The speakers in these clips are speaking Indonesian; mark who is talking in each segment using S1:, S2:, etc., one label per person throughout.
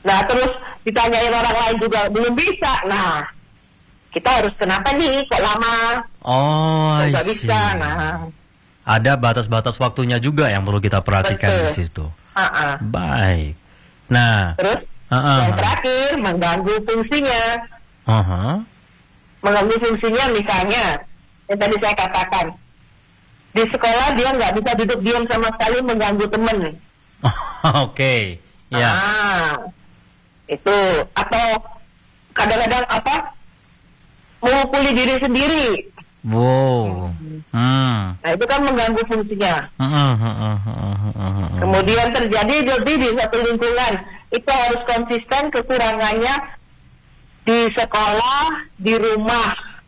S1: Nah terus ditanyain orang lain juga belum bisa. Nah kita harus kenapa nih kok lama?
S2: Oh,
S1: Kok
S2: I
S1: nggak
S2: see.
S1: bisa? Nah
S2: Ada batas-batas waktunya juga yang perlu kita perhatikan
S1: betul.
S2: di situ.
S1: Uh-uh.
S2: Baik. Nah,
S1: Terus yang terakhir mengganggu fungsinya. Mengganggu fungsinya misalnya yang tadi saya katakan di sekolah dia nggak bisa duduk diam sama sekali, mengganggu temen.
S2: Oke, ya.
S1: Itu atau kadang-kadang memukuli diri sendiri.
S2: Wow.
S1: Nah itu kan mengganggu fungsinya. Kemudian terjadi jadi di satu lingkungan itu harus konsisten kekurangannya di sekolah, di rumah.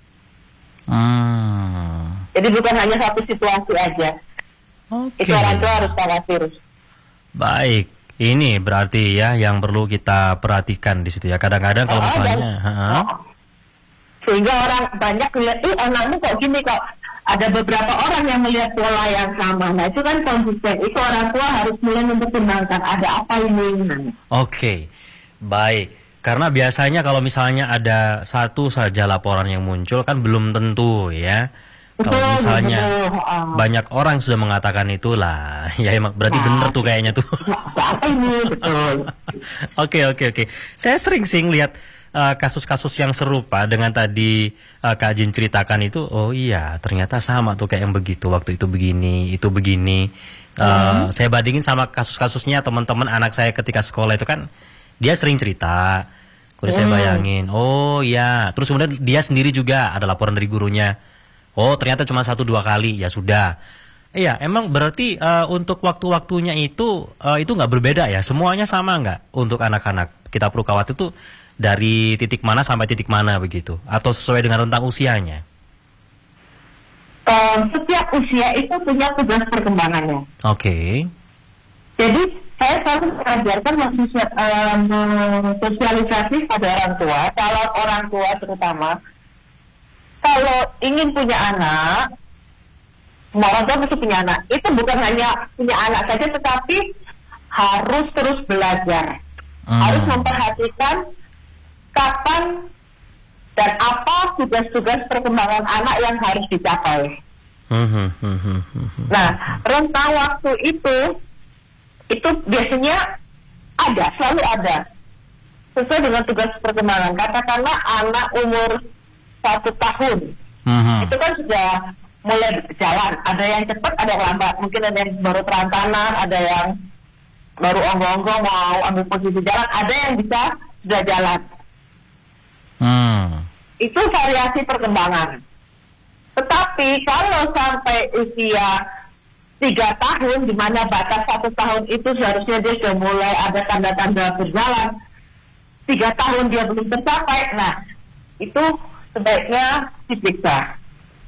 S1: Jadi bukan hanya satu situasi aja. Itu orang tua harus khawatir.
S2: Baik, ini berarti ya yang perlu kita perhatikan di situ ya. Kadang-kadang kalau misalnya,
S1: sehingga orang banyak lihat, anakmu kok gini kok. Ada beberapa orang yang melihat pola yang sama. Nah itu kan konsisten. Itu orang tua harus mulai mempertimbangkan ada apa ini.
S2: Oke, baik. Karena biasanya kalau misalnya ada satu saja laporan yang muncul kan belum tentu ya. Kalau misalnya banyak orang sudah mengatakan itulah, ya emang berarti bener tuh kayaknya tuh.
S1: Apa ini betul.
S2: Oke. Saya sering sih lihat kasus-kasus yang serupa dengan tadi Kak Jin ceritakan itu. Oh iya, ternyata sama tuh kayak yang begitu. Waktu itu begini, itu begini. Saya bandingin sama kasus-kasusnya teman-teman anak saya ketika sekolah itu kan dia sering cerita. Kemudian saya bayangin, oh iya. Terus kemudian dia sendiri juga ada laporan dari gurunya. Oh ternyata cuma 1-2 kali, ya sudah. Iya, emang berarti untuk waktu-waktunya itu nggak berbeda ya? Semuanya sama nggak untuk anak-anak? Kita perlu khawatir tuh dari titik mana sampai titik mana begitu? Atau sesuai dengan rentang usianya?
S1: Setiap usia itu punya tugas perkembangannya.
S2: Oke.
S1: Jadi saya selalu mengajarkan sosialisasi pada orang tua, calon orang tua terutama. Kalau ingin punya anak, semua orang tua mesti punya anak. Itu bukan hanya punya anak saja, tetapi harus terus belajar. Harus memperhatikan kapan dan apa tugas-tugas perkembangan anak yang harus dicapai. Nah, rentang waktu itu biasanya selalu ada. Sesuai dengan tugas perkembangan. Katakanlah anak umur 1 tahun, itu kan sudah mulai jalan. Ada yang cepat, ada yang lambat. Mungkin ada yang baru perantanan, ada yang baru onggong-onggong mau ambil posisi jalan, ada yang bisa sudah jalan. Itu variasi perkembangan. Tetapi kalau sampai usia 3 tahun, di mana batas 1 tahun itu seharusnya dia sudah mulai ada tanda-tanda berjalan, 3 tahun dia belum tercapai, nah itu sebaiknya diperiksa.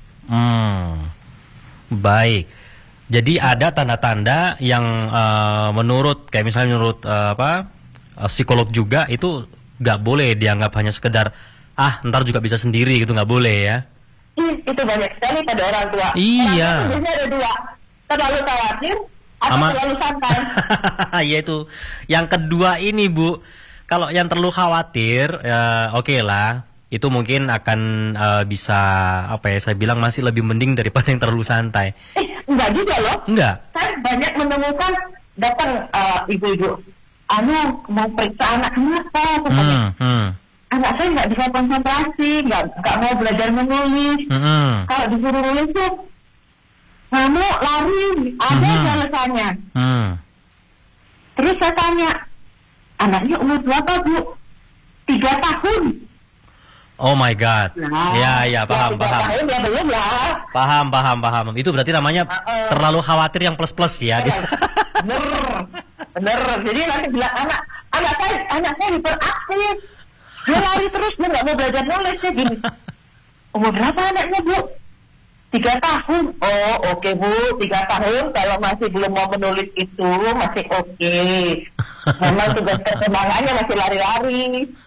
S2: Baik. Jadi ada tanda-tanda yang menurut psikolog juga itu nggak boleh dianggap hanya sekedar ntar juga bisa sendiri gitu, nggak boleh ya.
S1: Itu banyak sekali pada orang tua.
S2: Iya.
S1: Orang tua biasanya ada 2, terlalu khawatir atau terlalu santai.
S2: Iya itu. Yang kedua ini Bu, kalau yang terlalu khawatir oke lah. Itu mungkin akan bisa saya bilang masih lebih mending daripada yang terlalu santai.
S1: Enggak juga loh.
S2: Enggak.
S1: Saya banyak menemukan datang ibu-ibu, mau periksa anak kenapa? Anak saya nggak bisa konsentrasi, nggak mau belajar menulis. Kalau disuruh nulis tuh ngamuk, lari, ada alasannya. Terus saya tanya, anaknya umur berapa Bu? 3 tahun.
S2: Oh my God. Ya, paham. Paham. Itu berarti namanya terlalu khawatir yang plus-plus ya.
S1: Bener. Jadi nanti bilang anak saya hiperaktif. Dia lari terus, dia nggak mau belajar nulis ya gini. Umur berapa anaknya Bu? 3 tahun. Oh oke Bu, 3 tahun kalau masih belum mau menulis itu masih oke. Memang tugas perkembangannya masih lari-lari.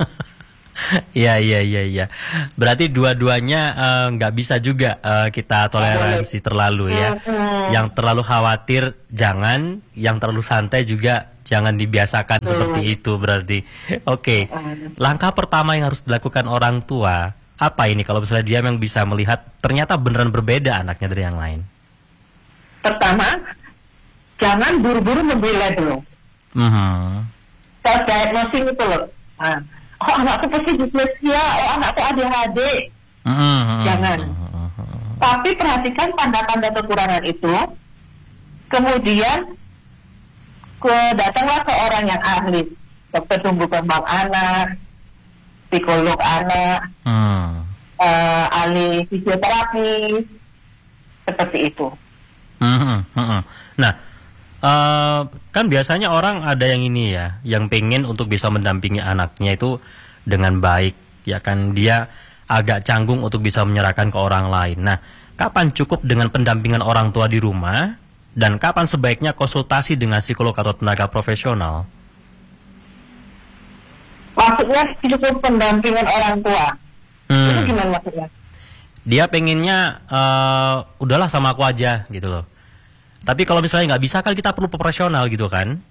S2: Iya. Berarti dua-duanya nggak bisa juga kita toleransi terlalu ya. Yang terlalu khawatir jangan, yang terlalu santai juga Jangan dibiasakan seperti itu berarti. Oke. Langkah pertama yang harus dilakukan orang tua apa ini kalau misalnya dia yang bisa melihat ternyata beneran berbeda anaknya dari yang lain?
S1: Pertama, jangan buru-buru memberi label. Self-diagnosing itu loh. Oh anakku pasti disleksia, oh anakku ADHD. Jangan. Tapi perhatikan tanda-tanda kekurangan itu. Kemudian datanglah ke orang yang ahli, dokter tumbuh kembang anak, psikolog anak, ahli fisioterapi, seperti itu.
S2: Nah, kan biasanya orang ada yang ini ya, yang pengen untuk bisa mendampingi anaknya itu dengan baik, ya kan, dia agak canggung untuk bisa menyerahkan ke orang lain. Nah, kapan cukup dengan pendampingan orang tua di rumah, dan kapan sebaiknya konsultasi dengan psikolog atau tenaga profesional?
S1: Maksudnya cukup pendampingan orang tua? Itu gimana maksudnya?
S2: Dia pengennya udahlah sama aku aja gitu loh. Tapi kalau misalnya nggak bisa kan kita perlu profesional gitu kan?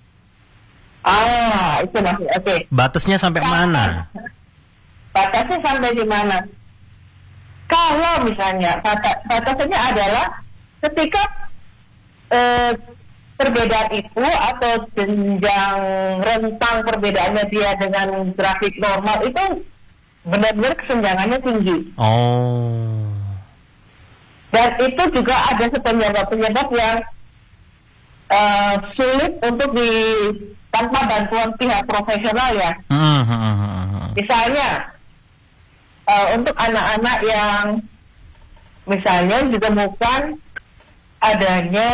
S1: Itu maksudnya. Oke.
S2: Batasnya sampai mana?
S1: Batasnya sampai di mana? Kalau misalnya batasnya adalah ketika perbedaan itu atau jenjang rentang perbedaannya dia dengan grafik normal itu benar-benar kesenjangannya tinggi. Dan itu juga ada penyebab-penyebab yang sulit untuk tanpa bantuan pihak profesional ya. Misalnya untuk anak-anak yang misalnya ditemukan adanya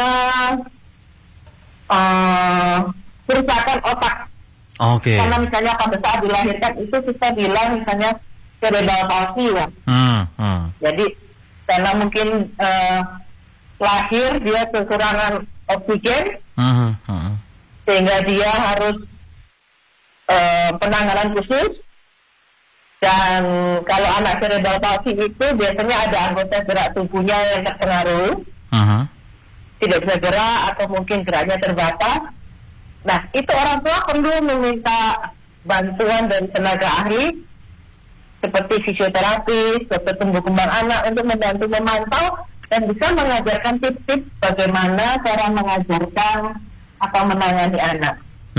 S1: kerusakan otak. Karena misalnya pada saat dilahirkan itu kita bilang misalnya cerebral palsy ya. Jadi karena mungkin lahir dia kekurangan oksigen, sehingga dia harus penanganan khusus. Dan kalau anak cerebral palsy itu biasanya ada anggota gerak tubuhnya yang terpengaruh, tidak bisa gerak atau mungkin geraknya terbatas. Nah, itu orang tua perlu meminta bantuan dari tenaga ahli seperti fisioterapis, dokter tumbuh kembang anak untuk membantu memantau dan bisa mengajarkan tips-tips bagaimana cara mengajarkan atau menangani anak.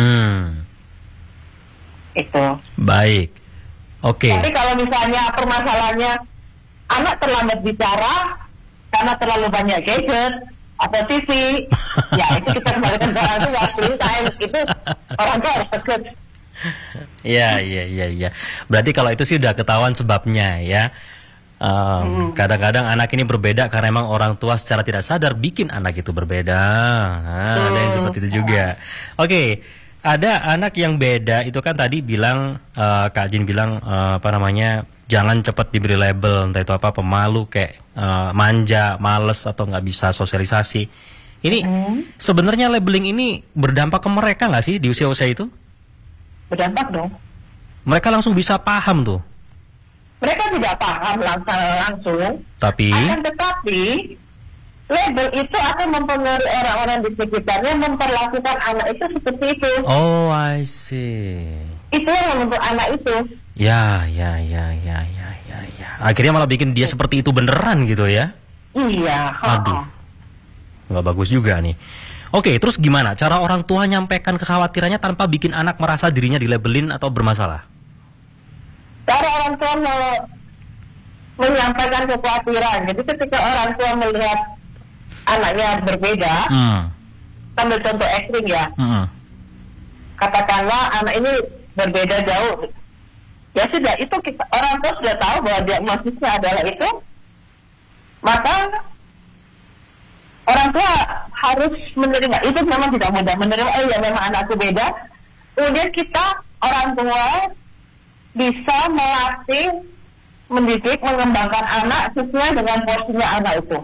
S1: Itu.
S2: Baik. Oke.
S1: Tapi kalau misalnya permasalahannya anak terlambat bicara karena terlalu banyak gadget atau TV, ya itu kita kembalikan ke orang tua. Itu orang tua harus tegas.
S2: Iya. Berarti kalau itu sih udah ketahuan sebabnya ya. Kadang-kadang anak ini berbeda karena emang orang tua secara tidak sadar bikin anak itu berbeda. Ada yang seperti itu juga. Oke, ada anak yang beda itu kan tadi bilang Kak Jin bilang jangan cepat diberi label, entah itu apa, pemalu kayak manja, males atau nggak bisa sosialisasi. Ini sebenarnya labeling ini berdampak ke mereka nggak sih di usia-usia itu?
S1: Berdampak dong.
S2: Mereka langsung bisa paham tuh.
S1: Mereka tidak paham langsung.
S2: Tapi
S1: akan tetapi label itu akan mempengaruhi orang-orang di sekitarnya memperlakukan anak itu seperti itu.
S2: Oh, I see.
S1: Itu yang membentuk anak itu.
S2: Ya. Akhirnya malah bikin dia seperti itu beneran gitu ya?
S1: Iya.
S2: Aduh, nggak bagus juga nih. Oke, terus gimana cara orang tua nyampaikan kekhawatirannya tanpa bikin anak merasa dirinya dilabelin atau bermasalah?
S1: Cara orang tua menyampaikan kekhawatiran. Jadi ketika orang tua melihat anaknya berbeda, ambil contoh ekstrim ya. Katakanlah anak ini berbeda jauh. Ya sudah, itu orang tua sudah tahu bahwa diagnosisnya adalah itu. Maka orang tua harus menerima. Itu memang tidak mudah menerima. Ya memang anakku beda. Kemudian kita orang tua bisa melatih, mendidik, mengembangkan anak sesuai dengan porsinya anak itu.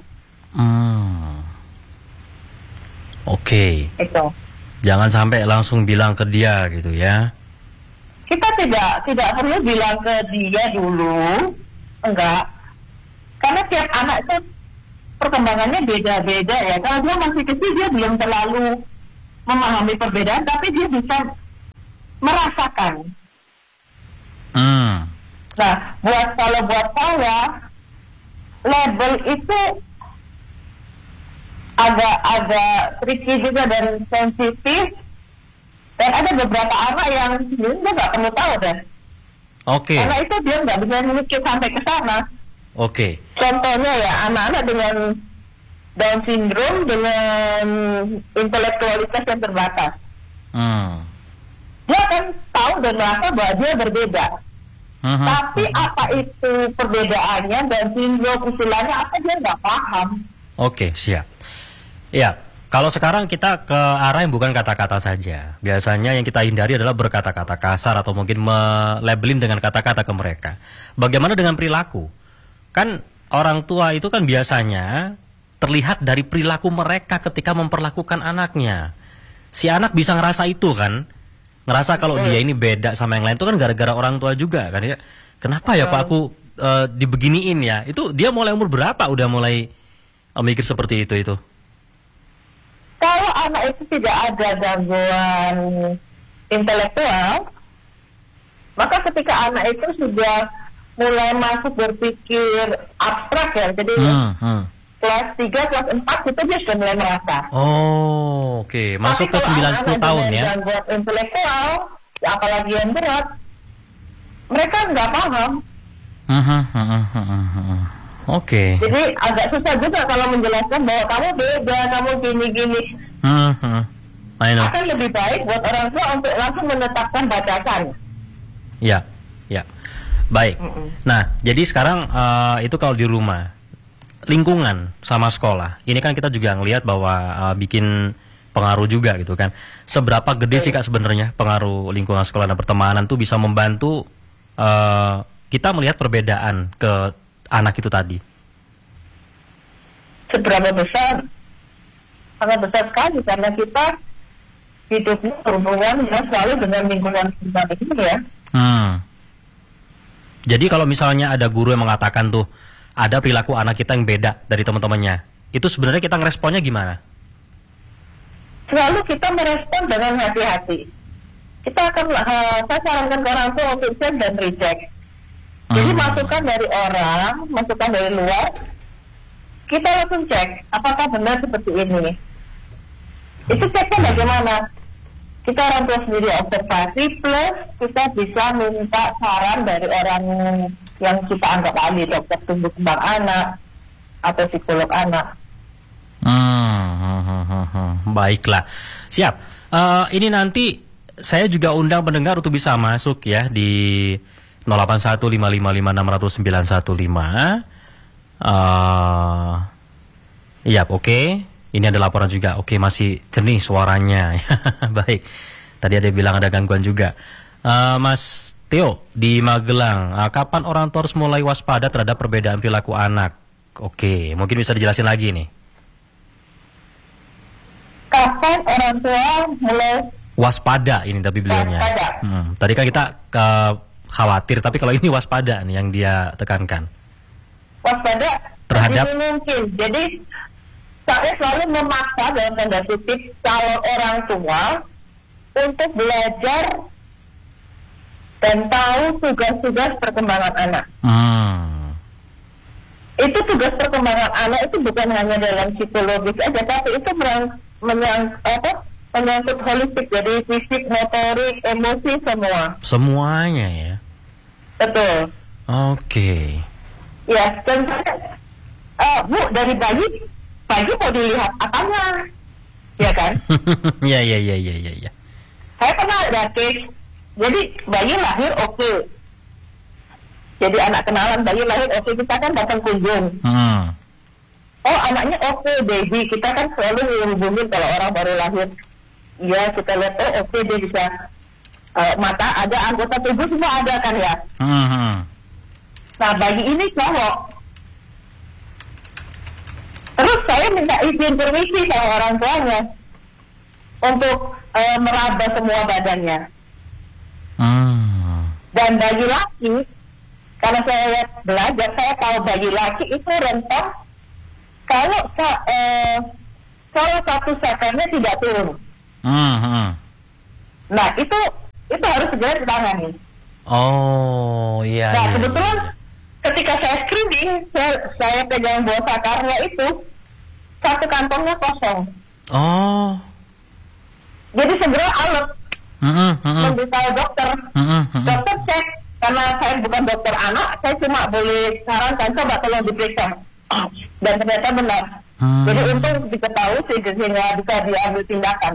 S2: Oke.
S1: Itu.
S2: Jangan sampai langsung bilang ke dia gitu ya.
S1: Kita tidak perlu bilang ke dia dulu, enggak. Karena tiap anak itu perkembangannya beda-beda ya. Kalau dia masih kecil dia belum terlalu memahami perbedaan, tapi dia bisa merasakan. Nah, kalau buat saya, label itu agak tricky juga dan sensitif, dan ada beberapa anak yang dia nggak perlu tahu deh.
S2: Oke.
S1: Karena itu dia nggak bisa mikir sampai ke sana.
S2: Oke.
S1: Contohnya ya, anak-anak dengan Down syndrome dengan intelektualitas yang terbatas. Dia akan tahu dan merasa bahwa dia berbeda. Tapi apa itu perbedaannya, dan syndrome istilahnya apa, dia nggak paham.
S2: Oke, siap. Ya, kalau sekarang kita ke arah yang bukan kata-kata saja. Biasanya yang kita hindari adalah berkata-kata kasar atau mungkin melabelin dengan kata-kata ke mereka. Bagaimana dengan perilaku? Kan orang tua itu kan biasanya terlihat dari perilaku mereka ketika memperlakukan anaknya. Si anak bisa ngerasa itu kan, ngerasa kalau dia ini beda sama yang lain, itu kan gara-gara orang tua juga kan ya. Kenapa ya Pak aku dibeginiin ya? Itu dia mulai umur berapa udah mulai mikir seperti itu?
S1: Kalau anak itu tidak ada gangguan intelektual, maka ketika anak itu sudah mulai masuk berpikir abstrak ya, jadi kelas 3, kelas 4 itu dia sudah mulai merasa.
S2: Oh, oke. Masuk ke 9-10 tahun ya.
S1: Gangguan intelektual, apalagi yang berat, mereka nggak paham.
S2: Oke.
S1: Jadi agak susah juga kalau menjelaskan bahwa kamu beda, kamu gini-gini. Akan lebih baik buat orang tua untuk langsung menetapkan batasan.
S2: Ya. Baik. Nah, jadi sekarang itu kalau di rumah, lingkungan sama sekolah. Ini kan kita juga ngelihat bahwa bikin pengaruh juga gitu kan. Seberapa gede sih Kak sebenarnya pengaruh lingkungan sekolah dan pertemanan tuh bisa membantu kita melihat perbedaan ke anak itu tadi?
S1: Seberapa besar? Sangat besar sekali, karena kita hidupnya berhubungan selalu dengan lingkungan sekitar ini ya.
S2: Jadi kalau misalnya ada guru yang mengatakan tuh ada perilaku anak kita yang beda dari teman-temannya, itu sebenarnya kita ngeresponnya gimana?
S1: Selalu kita merespon dengan hati-hati. Kita akan saya sarankan ke orang tua untuk cek dan reject. Jadi masukan dari orang, masukan dari luar, kita langsung cek apakah benar seperti ini. Itu ceknya bagaimana? Kita orang tua sendiri observasi, plus kita bisa minta saran dari orang yang kita anggap ahli, dokter tumbuh kembang anak atau psikolog anak.
S2: Baiklah, siap. Ini nanti saya juga undang pendengar untuk bisa masuk ya di 08155569115. Iya, oke. Ini ada laporan juga. Oke, masih jernih suaranya. Baik. Tadi ada yang bilang ada gangguan juga. Mas Theo di Magelang, kapan orang tua harus mulai waspada terhadap perbedaan perilaku anak? Oke, mungkin bisa dijelasin lagi nih.
S1: Kapan orang tua mulai
S2: waspada ini tapi beliaunya. Tadi kan kita khawatir, tapi kalau ini waspada nih yang dia tekankan.
S1: Waspada
S2: terhadap
S1: mungkin. Jadi saya selalu memaksa dalam tanda kutip calon orang tua untuk belajar dan tahu tugas-tugas perkembangan anak. Itu tugas perkembangan anak itu bukan hanya dalam psikologis aja, tapi itu menyangkut holistik, jadi fisik, motorik, emosi, semua.
S2: Semuanya ya.
S1: Betul.
S2: Oke.
S1: Ya, contohnya, Bu, dari bayi mau dilihat apanya, ya kan?
S2: Ya.
S1: Saya pernah ada case, jadi bayi lahir oke. Jadi anak kenalan bayi lahir oke, kita kan datang kunjung. Oh, anaknya oke, baby, kita kan selalu hubungin kalau orang baru lahir. Ya, kita lihat, oh oke, dia bisa mata ada, anggota tubuh semua ada kan ya. Nah, bayi ini cowok. Terus saya minta izin permisi sama orang tuanya untuk meraba semua badannya. Dan bayi laki, karena saya belajar, saya tahu bayi laki itu rentan kalau salah satu sakarnya tidak turun. Nah, itu harus segera ditangani.
S2: Oh, iya.
S1: Nah,
S2: iya,
S1: kebetulan
S2: iya.
S1: ketika saya screening, saya pegang buah sakarnya itu, satu kantongnya kosong.
S2: Oh.
S1: Jadi segera alert memberitahu dokter. Dokter cek, karena saya bukan dokter anak, saya cuma boleh sarankan coba tolong diperiksa. Dan ternyata benar. Jadi untung diketahui sehingga bisa diambil tindakan.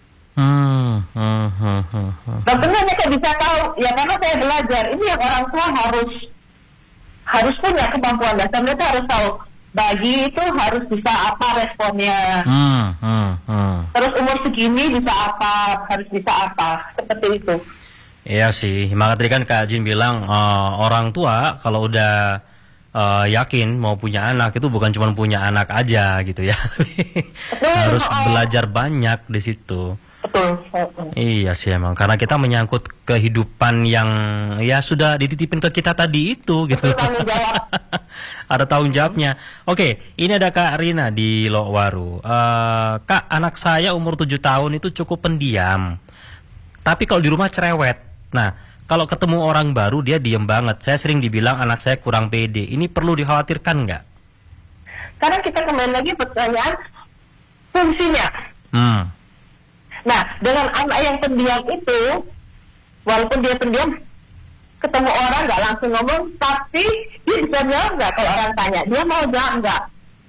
S1: Dokternya mereka bisa tahu, ya karena saya belajar. Ini yang orang tua harus punya kemampuan dasar. Mereka harus tahu bayi itu harus bisa apa responnya. Terus umur segini bisa apa, harus bisa apa, seperti itu.
S2: Iya sih, maka tadi kan Kak Jin bilang orang tua kalau udah yakin mau punya anak itu bukan cuma punya anak aja gitu ya. Harus belajar banyak di situ.
S1: Betul.
S2: Iya sih emang, karena kita menyangkut kehidupan yang ya sudah dititipin ke kita tadi itu gitu.
S1: Tanggung jawab.
S2: Ada tanggung jawabnya. Oke, ini ada Kak Rina di Lokwaru. Kak, anak saya umur 7 tahun itu cukup pendiam. Tapi kalau di rumah cerewet. Nah, kalau ketemu orang baru dia diem banget. Saya sering dibilang anak saya kurang pede. Ini perlu dikhawatirkan nggak?
S1: Karena kita kembali lagi pertanyaan fungsinya. Nah, dengan anak yang pendiam itu, walaupun dia pendiam, ketemu orang nggak langsung ngomong, tapi dia bisa jawab nggak kalau orang tanya. Dia mau jawab nggak?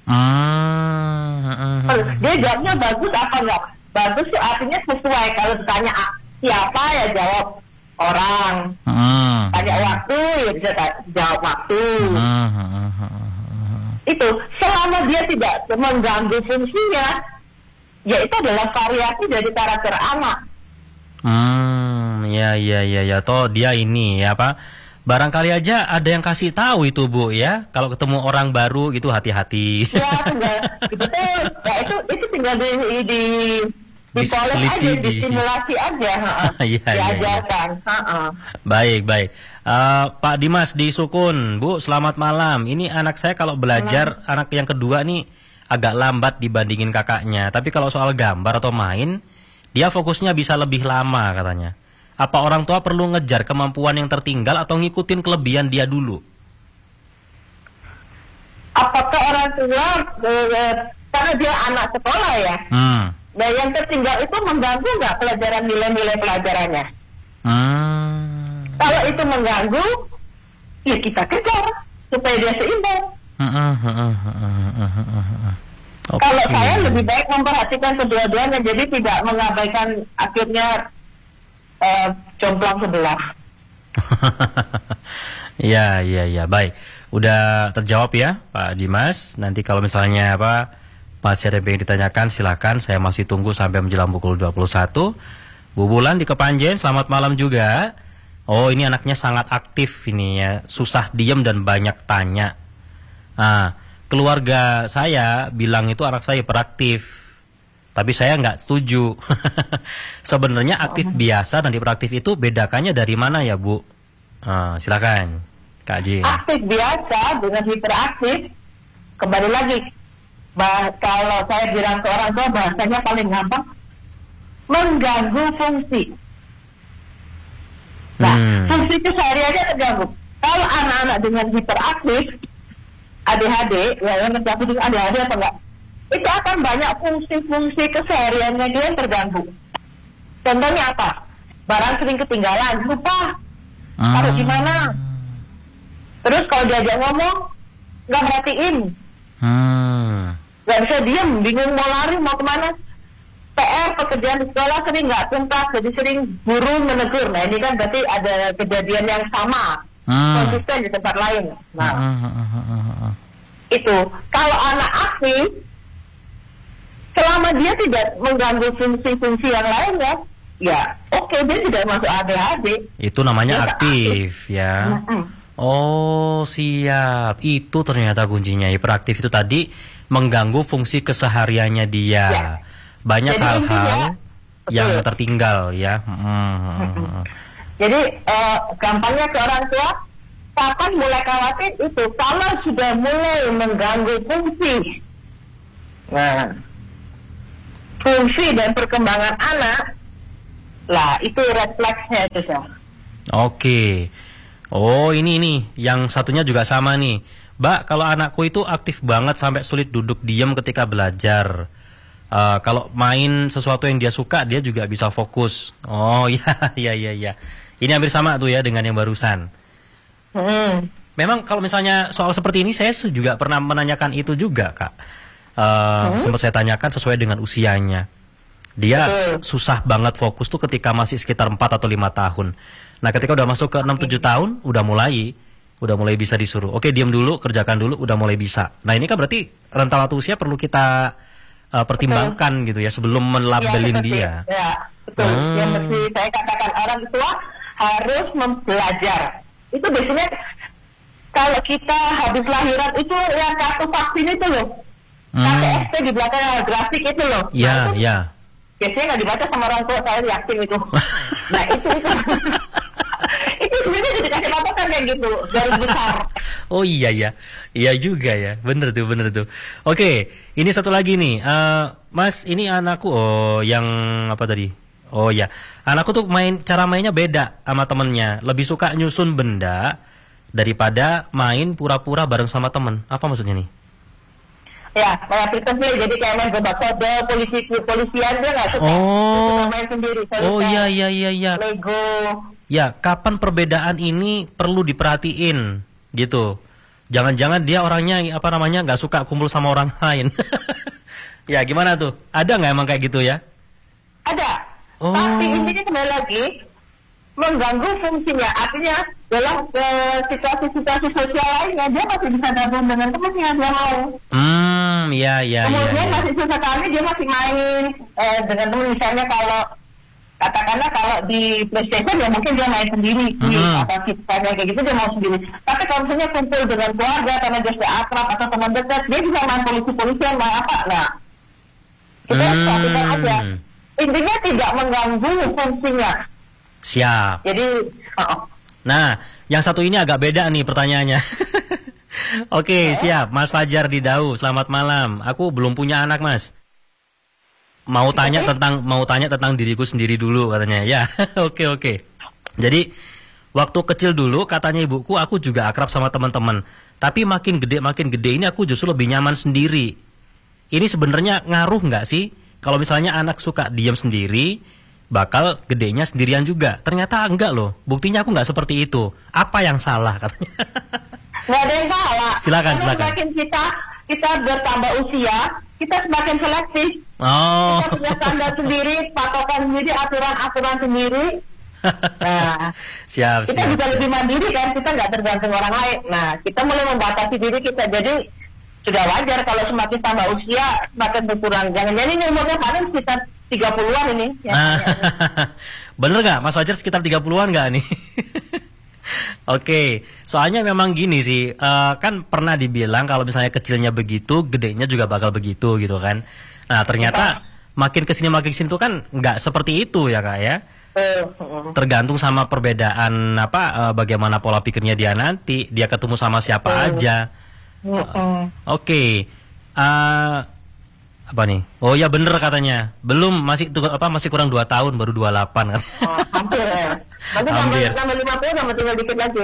S1: Dia jawabnya bagus apa nggak? Bagus itu artinya sesuai. Kalau ditanya siapa ya jawab orang. Tanya waktu ya bisa jawab waktu. Itu selama dia tidak mengganggu fungsinya, ya itu adalah variasi dari karakter anak.
S2: Ya. Toh dia ini ya apa? Barangkali aja ada yang kasih tahu itu Bu ya. Kalau ketemu orang baru gitu hati-hati.
S1: Ya tinggal betul. Ya itu tinggal dipoles aja, distimulasi aja. Diajarkan.
S2: Baik. Pak Dimas di Sukun, Bu, selamat malam. Ini anak saya kalau belajar, anak yang kedua nih agak lambat dibandingin kakaknya. Tapi kalau soal gambar atau main, dia fokusnya bisa lebih lama katanya. Apa orang tua perlu ngejar kemampuan yang tertinggal atau ngikutin kelebihan dia dulu?
S1: Apakah orang tua, karena dia anak sekolah ya, nah yang tertinggal itu mengganggu nggak pelajaran nilai-nilai pelajarannya? Kalau itu mengganggu, ya kita kejar supaya dia seimbang. Kalau saya lebih baik memperhatikan kedua-duanya, jadi tidak mengabaikan akhirnya jomplang sebelah.
S2: Ya, baik. Udah terjawab ya Pak Dimas. Nanti kalau misalnya masih ada yang ingin ditanyakan silakan. Saya masih tunggu sampai menjelang pukul 21. Bu Bulan di Kepanjen, selamat malam juga. Oh, ini anaknya sangat aktif ini ya, susah diem dan banyak tanya. Keluarga saya bilang itu anak saya hiperaktif, tapi saya nggak setuju. Sebenarnya aktif biasa dan hiperaktif itu bedakannya dari mana ya Bu? Silakan Kak Jin.
S1: Aktif biasa dengan hiperaktif, kembali lagi, kalau saya bilang ke orang tua bahasanya paling gampang, mengganggu fungsi. Nah, fungsi kesehariannya terganggu. Kalau anak-anak dengan hiperaktif, ADHD, ya yang terganggu dengan ADHD atau enggak, itu akan banyak fungsi-fungsi kesehariannya dia yang terganggu. Contohnya apa? Barang sering ketinggalan, lupa taruh di mana. Terus kalau diajak ngomong, nggak merhatiin, nggak bisa diem, bingung mau lari mau kemana. PR pekerjaan di sekolah sering nggak tuntas, jadi sering guru menegur. Nah ini kan berarti ada kejadian yang sama, konsisten di tempat lain. Nah itu kalau anak aktif, selama dia tidak mengganggu fungsi-fungsi yang lainnya, ya oke, dia tidak masuk ADHD.
S2: Itu namanya aktif ya. Oh siap, itu ternyata kuncinya. Hiperaktif itu tadi mengganggu fungsi kesehariannya dia. Ya. Banyak hal-hal yang tertinggal ya.
S1: Jadi gampangnya ke orang tua, kapan mulai khawatir itu kalau sudah mulai mengganggu fungsi. Nah, fungsi dan perkembangan anak, lah itu red flag-nya itu ya.
S2: Oke. Oh ini yang satunya juga sama nih, Mbak. Kalau anakku itu aktif banget sampai sulit duduk diam ketika belajar. Kalau main sesuatu yang dia suka, dia juga bisa fokus. Oh iya. Ini hampir sama tuh ya dengan yang barusan. Memang kalau misalnya soal seperti ini saya juga pernah menanyakan itu juga, Kak. Sempat saya tanyakan sesuai dengan usianya. Dia susah banget fokus tuh ketika masih sekitar 4 atau 5 tahun. Nah, ketika udah masuk ke 6-7 tahun, udah mulai bisa disuruh. Oke, diam dulu, kerjakan dulu, udah mulai bisa. Nah, ini kan berarti rentang waktu usia perlu kita pertimbangkan gitu ya sebelum melabelin dia.
S1: Ya, betul. Yang mesti saya katakan orang tua harus belajar. Itu biasanya kalau kita habis lahiran itu yang kartu vaksin itu loh. KTSP di belakang grafik itu loh.
S2: Iya.
S1: Biasanya nggak dibaca sama orang tua, saya yakin itu. Nah itu itu sebenarnya jadi kasih patokan kayak gitu dari besar.
S2: Oh iya juga ya, bener tuh. Oke, ini satu lagi nih, Mas, ini anakku, yang apa tadi? Oh ya, anakku tuh cara mainnya beda sama temennya, lebih suka nyusun benda daripada main pura-pura bareng sama temen. Apa maksudnya nih?
S1: Ya, kayak free jadi kayak main gebak kode, polisian dia nggak suka. Dia main sendiri.
S2: Oh iya.
S1: Lego.
S2: Ya, kapan perbedaan ini perlu diperhatiin gitu? Jangan-jangan dia orangnya nggak suka kumpul sama orang lain. Ya gimana tuh? Ada nggak emang kayak gitu ya?
S1: Ada. Tapi intinya kembali lagi mengganggu fungsinya. Artinya dalam situasi-situasi sosial lainnya dia masih bisa gabung dengan temannya dia mau.
S2: Iya.
S1: Kemudian masih sesekali dia masih main dengan teman, misalnya katakanlah kalau di PlayStation ya mungkin dia main sendiri atau kayak gitu dia mau sendiri. Tapi kalau misalnya kumpul dengan keluarga karena dia sudah akrab atau teman dekat, dia bisa main polisi-polisian, main apa. Nah, kita perhatikan aja. Intinya tidak mengganggu fungsinya.
S2: Siap.
S1: Jadi,
S2: Nah, yang satu ini agak beda nih pertanyaannya. Oke, siap. Mas Fajar di Dau, selamat malam. Aku belum punya anak, Mas. Mau tanya tentang diriku sendiri dulu katanya. Ya, oke. Jadi waktu kecil dulu katanya ibuku aku juga akrab sama teman-teman. Tapi makin gede ini aku justru lebih nyaman sendiri. Ini sebenarnya ngaruh nggak sih? Kalau misalnya anak suka diam sendiri, bakal gedenya sendirian juga. Ternyata enggak loh. Buktinya aku nggak seperti itu. Apa yang salah katanya?
S1: Nggak ada yang salah.
S2: Silakan.
S1: Semakin kita bertambah usia, kita semakin selektif.
S2: Oh.
S1: Kita punya standar sendiri, patokan sendiri, aturan sendiri. Nah,
S2: siap.
S1: Kita bisa lebih mandiri kan, kita nggak tergantung orang lain. Nah, kita mulai membatasi diri kita. Jadi sudah wajar kalau semakin tambah usia, semakin berkurang. Jangan-jangan ini umurnya paling sekitar 30-an ini.
S2: Bener nggak, Mas Fajar sekitar 30-an nggak nih? Oke, soalnya memang gini sih, kan pernah dibilang kalau misalnya kecilnya begitu, gedenya juga bakal begitu gitu kan. Nah ternyata makin kesini tuh kan nggak seperti itu ya Kak ya. Tergantung sama perbedaan bagaimana pola pikirnya dia nanti, dia ketemu sama siapa aja. Oke. Apa nih? Oh ya bener katanya. Belum, masih kurang 2 tahun, baru 28 kan.
S1: Hampir ya. Nanti tambah 50 sama tinggal dikit lagi.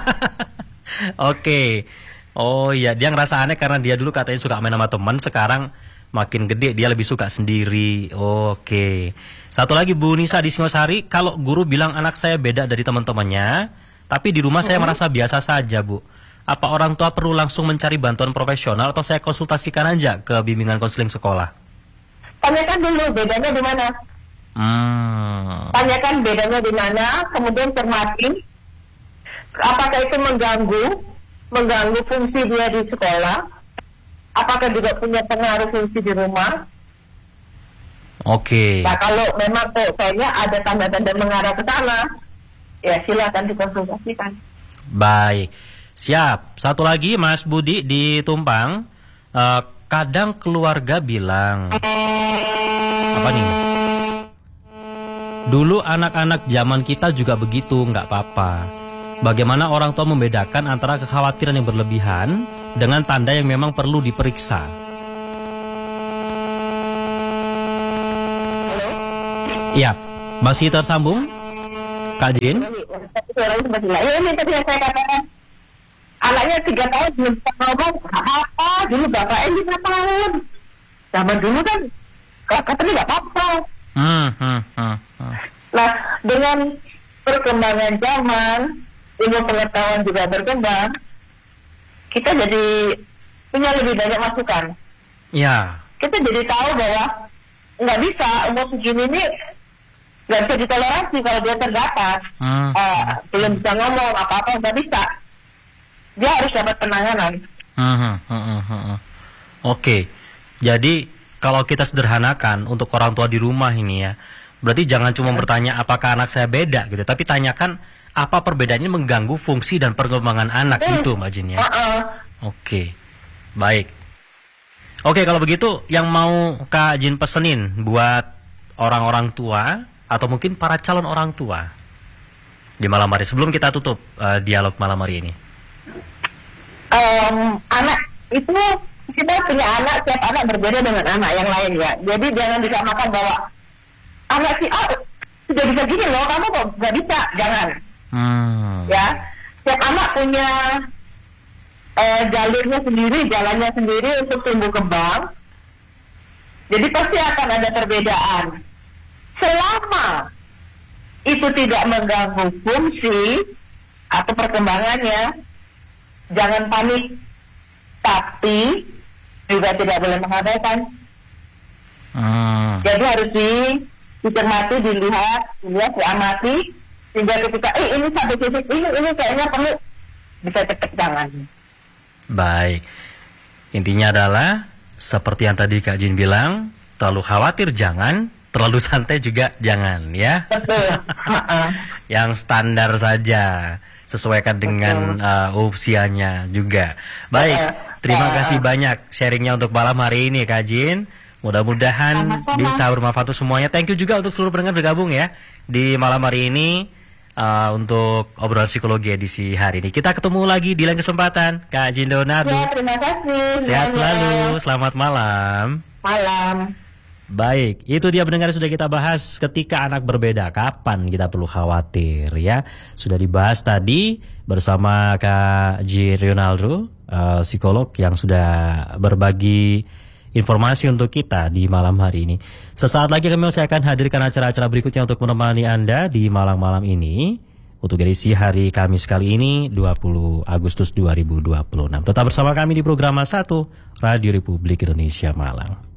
S2: Oke. Oh iya, dia ngerasa aneh karena dia dulu katanya suka main sama teman, sekarang makin gede dia lebih suka sendiri. Oke. Satu lagi Bu Nisa di Singosari, kalau guru bilang anak saya beda dari teman-temannya, tapi di rumah saya merasa biasa saja, Bu. Apa orang tua perlu langsung mencari bantuan profesional atau saya konsultasikan aja ke bimbingan konseling sekolah?
S1: Tanyakan dulu bedanya di mana. Tanyakan bedanya di mana, kemudian cermati apakah itu mengganggu fungsi dia di sekolah, apakah juga punya pengaruh fungsi di rumah.
S2: Oke.
S1: Nah kalau memang kayaknya ada tanda-tanda mengarah ke sana, ya silakan dikonsultasikan.
S2: Baik. Siap. Satu lagi Mas Budi di Tumpang, kadang keluarga bilang apa nih? Dulu anak-anak zaman kita juga begitu, nggak apa-apa. Bagaimana orang tua membedakan antara kekhawatiran yang berlebihan dengan tanda yang memang perlu diperiksa? Iya, masih tersambung, Kak Jin?
S1: Ya ini tadi yang saya katakan. Anaknya 3 tahun belum bisa ngomong apa, dulu bapaknya 5 tahun. Zaman dulu kan katanya nggak apa-apa. Nah, dengan perkembangan zaman, ilmu pengetahuan juga berkembang, kita jadi punya lebih banyak masukan.
S2: Ya.
S1: Kita jadi tahu bahwa nggak bisa umur segini ini nggak bisa ditoleransi kalau dia terbatas, belum bisa ngomong apa-apa nggak bisa. Dia harus dapat penanganan.
S2: Oke, jadi kalau kita sederhanakan untuk orang tua di rumah ini ya, berarti jangan cuma bertanya apakah anak saya beda gitu, tapi tanyakan apa perbedaannya mengganggu fungsi dan perkembangan anak itu, Mbak Jin ya. Oke, baik. Oke, kalau begitu yang mau Kak Jin pesenin buat orang-orang tua atau mungkin para calon orang tua di malam hari sebelum kita tutup dialog malam hari ini.
S1: Anak itu kita punya anak, setiap anak berbeda dengan anak yang lain ya. Jadi jangan disamakan bahwa anak si A sudah bisa gini loh, kamu kok nggak bisa, jangan. Ya, setiap anak punya jalurnya sendiri, jalannya sendiri untuk tumbuh kembang. Jadi pasti akan ada perbedaan. Selama itu tidak mengganggu fungsi atau perkembangannya, jangan panik, tapi juga tidak boleh mengabaikan. Jadi harus dicermati, dilihat, diamati, sehingga ketika ini satu titik ini kayaknya perlu bisa cepat jangan.
S2: Baik, intinya adalah seperti yang tadi Kak Jin bilang, terlalu khawatir jangan, terlalu santai juga jangan ya.
S1: Betul.
S2: Yang standar saja, sesuaikan dengan usianya juga. Baik, terima kasih banyak sharingnya untuk malam hari ini Kak Jin. Mudah-mudahan bisa bermanfaat untuk semuanya. Thank you juga untuk seluruh pendengar bergabung ya di malam hari ini untuk obrolan psikologi edisi hari ini. Kita ketemu lagi di lain kesempatan, Kak Jin Leonardo.
S1: Ya, terima kasih.
S2: Sehat selalu. Selamat malam.
S1: Malam.
S2: Baik, itu dia pendengar sudah kita bahas ketika anak berbeda. Kapan kita perlu khawatir ya? Sudah dibahas tadi bersama Kak Jin Leonardo, psikolog yang sudah berbagi informasi untuk kita di malam hari ini. Sesaat lagi saya akan hadirkan acara-acara berikutnya untuk menemani Anda di malam-malam ini untuk edisi hari Kamis kali ini 20 Agustus 2026. Tetap bersama kami di program 1 Radio Republik Indonesia Malang.